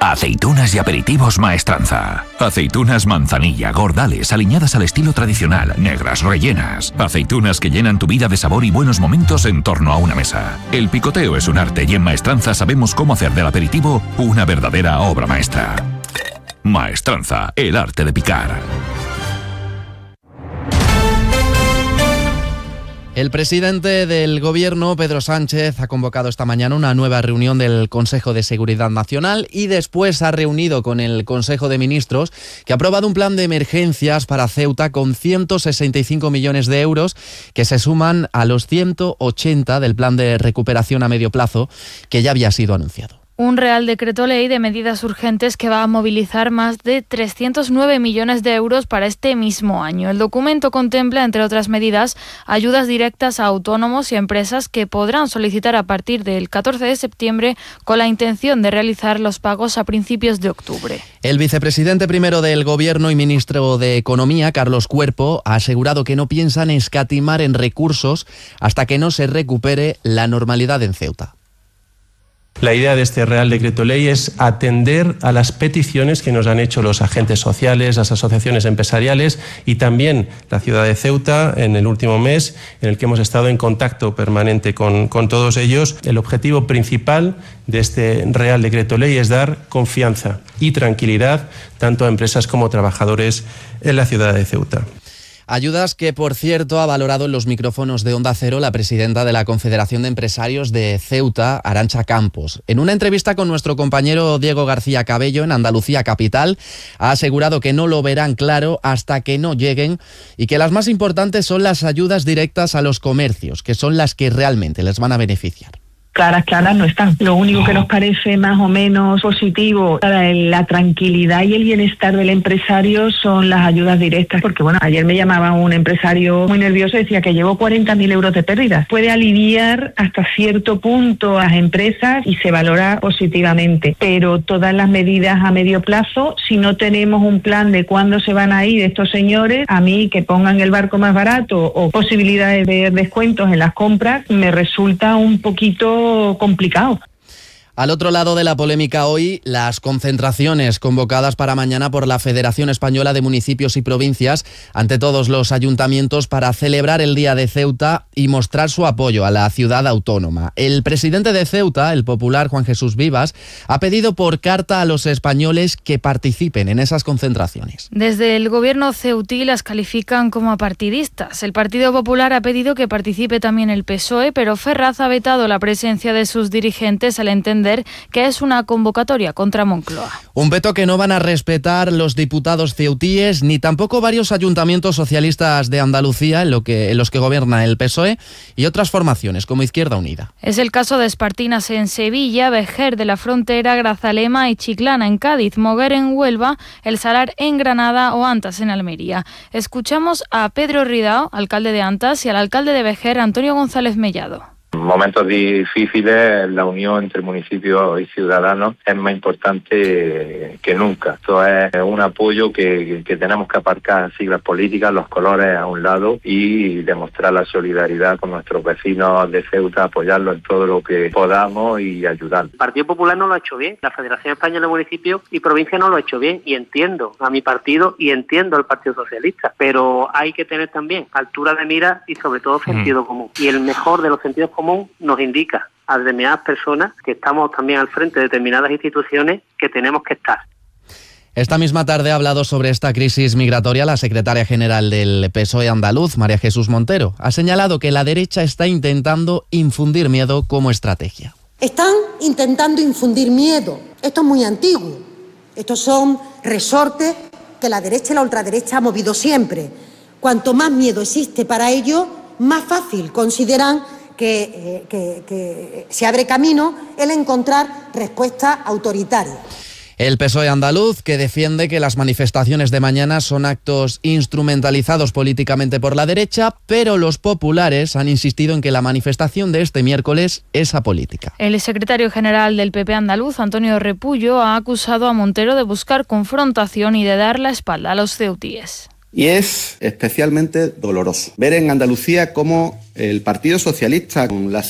Aceitunas y aperitivos Maestranza. Aceitunas manzanilla, gordales, aliñadas al estilo tradicional, negras, rellenas. Aceitunas que llenan tu vida de sabor y buenos momentos en torno a una mesa. El picoteo es un arte y en Maestranza sabemos cómo hacer del aperitivo una verdadera obra maestra. Maestranza, el arte de picar. El presidente del Gobierno, Pedro Sánchez, ha convocado esta mañana una nueva reunión del Consejo de Seguridad Nacional y después ha reunido con el Consejo de Ministros, que ha aprobado un plan de emergencias para Ceuta con 165 millones de euros, que se suman a los 180 del plan de recuperación a medio plazo, que ya había sido anunciado. Un Real Decreto Ley de medidas urgentes que va a movilizar más de 309 millones de euros para este mismo año. El documento contempla, entre otras medidas, ayudas directas a autónomos y empresas que podrán solicitar a partir del 14 de septiembre con la intención de realizar los pagos a principios de octubre. El vicepresidente primero del Gobierno y ministro de Economía, Carlos Cuerpo, ha asegurado que no piensan escatimar en recursos hasta que no se recupere la normalidad en Ceuta. La idea de este Real Decreto Ley es atender a las peticiones que nos han hecho los agentes sociales, las asociaciones empresariales y también la ciudad de Ceuta en el último mes, en el que hemos estado en contacto permanente con todos ellos. El objetivo principal de este Real Decreto Ley es dar confianza y tranquilidad tanto a empresas como trabajadores en la ciudad de Ceuta. Ayudas que, por cierto, ha valorado en los micrófonos de Onda Cero la presidenta de la Confederación de Empresarios de Ceuta, Arantxa Campos. En una entrevista con nuestro compañero Diego García Cabello en Andalucía Capital, ha asegurado que no lo verán claro hasta que no lleguen y que las más importantes son las ayudas directas a los comercios, que son las que realmente les van a beneficiar. Claras no están. Lo único que nos parece más o menos positivo para la tranquilidad y el bienestar del empresario son las ayudas directas, porque bueno, ayer me llamaba un empresario muy nervioso y decía que llevo 40.000 euros de pérdidas. Puede aliviar hasta cierto punto a las empresas y se valora positivamente, pero todas las medidas a medio plazo, si no tenemos un plan de cuándo se van a ir estos señores, a mí que pongan el barco más barato o posibilidades de descuentos en las compras, me resulta un poquito complicado. Al otro lado de la polémica hoy, las concentraciones convocadas para mañana por la Federación Española de Municipios y Provincias ante todos los ayuntamientos para celebrar el Día de Ceuta y mostrar su apoyo a la ciudad autónoma. El presidente de Ceuta, el popular Juan Jesús Vivas, ha pedido por carta a los españoles que participen en esas concentraciones. Desde el gobierno ceutí las califican como apartidistas. El Partido Popular ha pedido que participe también el PSOE, pero Ferraz ha vetado la presencia de sus dirigentes al entender que es una convocatoria contra Moncloa. Un veto que no van a respetar los diputados ceutíes ni tampoco varios ayuntamientos socialistas de Andalucía en los que gobierna el PSOE y otras formaciones como Izquierda Unida. Es el caso de Espartinas en Sevilla, Vejer de la Frontera, Grazalema y Chiclana en Cádiz, Moguer en Huelva, El Salar en Granada o Antas en Almería. Escuchamos a Pedro Ridao, alcalde de Antas, y al alcalde de Vejer, Antonio González Mellado. En momentos difíciles, la unión entre municipios y ciudadanos es más importante que nunca. Esto es un apoyo que tenemos que aparcar siglas políticas, los colores a un lado y demostrar la solidaridad con nuestros vecinos de Ceuta, apoyarlos en todo lo que podamos y ayudar. El Partido Popular no lo ha hecho bien, la Federación Española de Municipios y Provincias no lo ha hecho bien, y entiendo a mi partido y entiendo al Partido Socialista, pero hay que tener también altura de mira y sobre todo sentido común. Y el mejor de los sentidos comunes nos indica a determinadas personas que estamos también al frente de determinadas instituciones que tenemos que estar. Esta misma tarde ha hablado sobre esta crisis migratoria la secretaria general del PSOE andaluz, María Jesús Montero. Ha señalado que la derecha está intentando infundir miedo como estrategia. Están intentando infundir miedo. Esto es muy antiguo. Estos son resortes que la derecha y la ultraderecha ha movido siempre. Cuanto más miedo existe para ello, más fácil consideran que se abre camino el encontrar respuestas autoritarias. El PSOE andaluz, que defiende que las manifestaciones de mañana son actos instrumentalizados políticamente por la derecha, pero los populares han insistido en que la manifestación de este miércoles es apolítica. El secretario general del PP andaluz, Antonio Repullo, ha acusado a Montero de buscar confrontación y de dar la espalda a los ceutíes. Y es especialmente doloroso ver en Andalucía cómo el Partido Socialista, con la